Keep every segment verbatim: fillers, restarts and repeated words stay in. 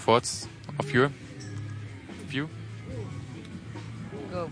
thoughts of your view? Go.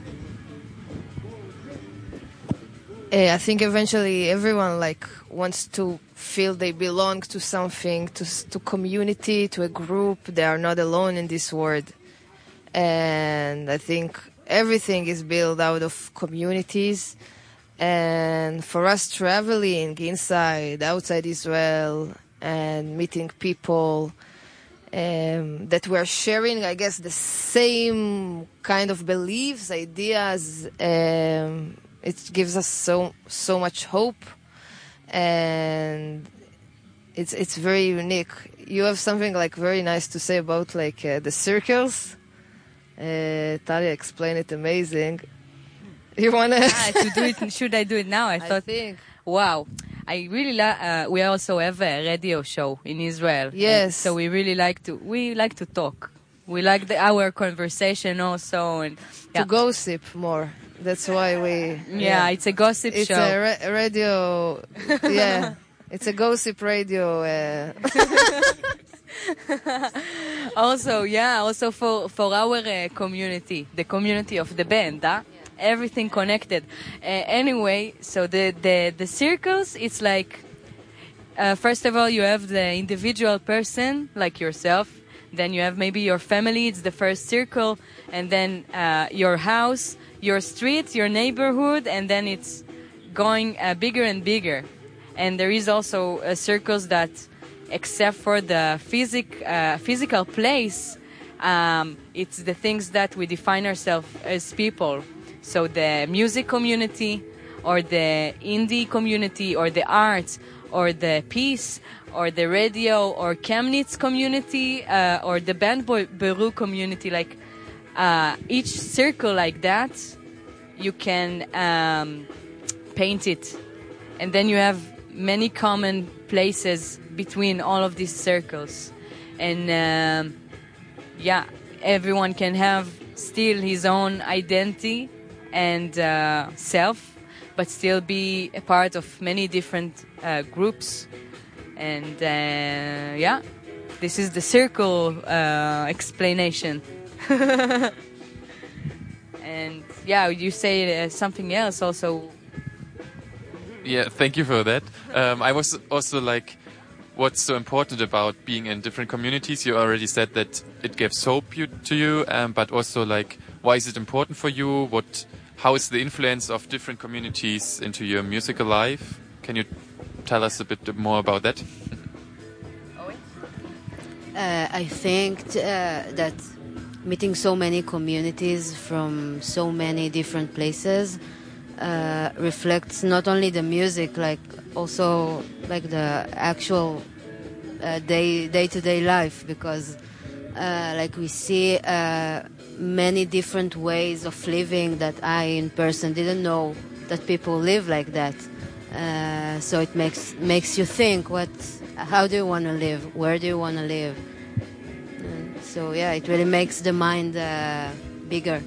Uh, I think eventually everyone like wants to feel they belong to something, to to community, to a group. They are not alone in this world, and I think everything is built out of communities. And for us traveling inside, outside Israel, and meeting people um, that we're sharing, I guess, the same kind of beliefs, ideas. Um, it gives us so so much hope, and it's it's very unique. You have something like very nice to say about like uh, the circles. Uh, Talia explained it amazing. You wanna ah, to do it? Should I do it now? I thought. I think. Wow. I really like. Uh, we also have a radio show in Israel. Yes. And so we really like to. We like to talk. We like the, our conversation also, and yeah. To gossip more. That's why we. Yeah, yeah. it's a gossip It's show. a ra- radio. Yeah, it's a gossip radio. Uh. Also, yeah, also for for our uh, community, the community of the band, huh? Everything connected. Uh, anyway, so the, the, the circles, it's like, uh, first of all, you have the individual person, like yourself. Then you have maybe your family, it's the first circle. And then uh, your house, your street, your neighborhood. And then it's going uh, bigger and bigger. And there is also uh, circles that, except for the physic, uh, physical place, um, it's the things that we define ourselves as people. So the music community, or the indie community, or the arts, or the peace, or the radio, or Chemnitz community, uh, or the Band Beru community. Like uh, each circle like that, you can um, paint it. And then you have many common places between all of these circles. And um, yeah, everyone can have still his own identity and uh, self, but still be a part of many different uh, groups. And uh, yeah, this is the circle uh, explanation. And yeah, you say uh, something else also. Yeah, thank you for that. Um, I was also like, what's so important about being in different communities? You already said that it gives hope you, to you, um, but also like, why is it important for you? What, how is the influence of different communities into your musical life? Can you tell us a bit more about that? Uh, I think uh, that meeting so many communities from so many different places uh, reflects not only the music, like also like the actual uh, day day-to-day life, because uh, like we see uh, many different ways of living that I in person didn't know that people live like that. Uh, so it makes makes you think, what, how do you want to live? Where do you want to live? And so yeah, it really makes the mind uh, bigger.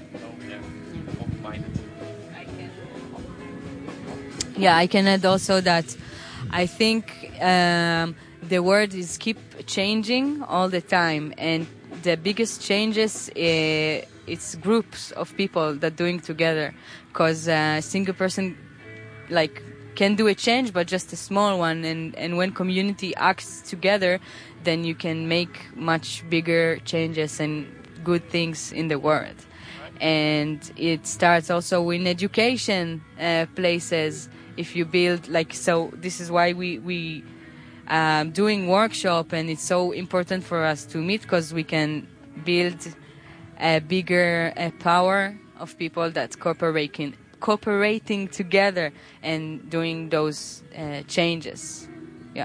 Yeah, I can add also that I think um, the world is keep changing all the time, and the biggest changes uh, it's groups of people that doing together, because a uh, single person like can do a change, but just a small one, and, and when community acts together, then you can make much bigger changes and good things in the world. And it starts also in education uh, places. If you build like, so this is why we we um, doing workshop, and it's so important for us to meet, because we can build a bigger uh, power of people that cooperating cooperating together and doing those uh, changes. Yeah.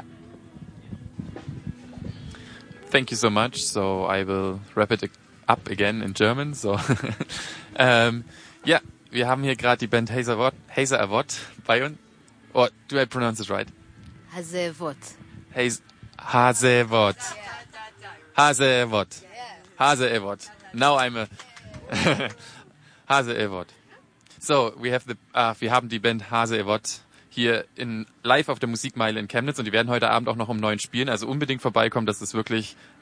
Thank you so much. So I will wrap it up again in German. So ähm, ja, wir haben hier gerade die Band Hazer Avot, Hazer Avot bei uns. Or do I pronounce it right? Hazevot. Haz- Hazevot. Hazevot. Hazevot. Now I'm a Hazevot. So, we have the, uh, wir haben die Band Hazevot hier in live auf der Musikmeile in Chemnitz, und die werden heute Abend auch noch um neun spielen. Also unbedingt vorbeikommen. Das ist wirklich